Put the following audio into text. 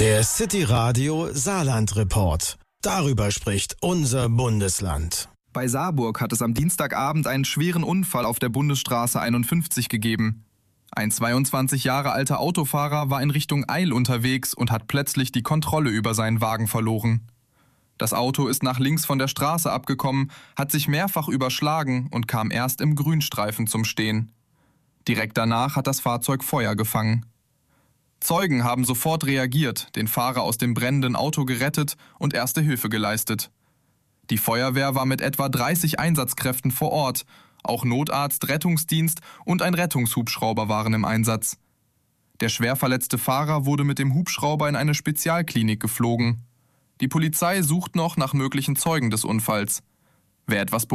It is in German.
Der City Radio Saarland Report. Darüber spricht unser Bundesland. Bei Saarburg hat es am Dienstagabend einen schweren Unfall auf der Bundesstraße 51 gegeben. Ein 22 Jahre alter Autofahrer war in Richtung Eil unterwegs und hat plötzlich die Kontrolle über seinen Wagen verloren. Das Auto ist nach links von der Straße abgekommen, hat sich mehrfach überschlagen und kam erst im Grünstreifen zum Stehen. Direkt danach hat das Fahrzeug Feuer gefangen. Zeugen haben sofort reagiert, den Fahrer aus dem brennenden Auto gerettet und erste Hilfe geleistet. Die Feuerwehr war mit etwa 30 Einsatzkräften vor Ort. Auch Notarzt, Rettungsdienst und ein Rettungshubschrauber waren im Einsatz. Der schwer verletzte Fahrer wurde mit dem Hubschrauber in eine Spezialklinik geflogen. Die Polizei sucht noch nach möglichen Zeugen des Unfalls. Wer etwas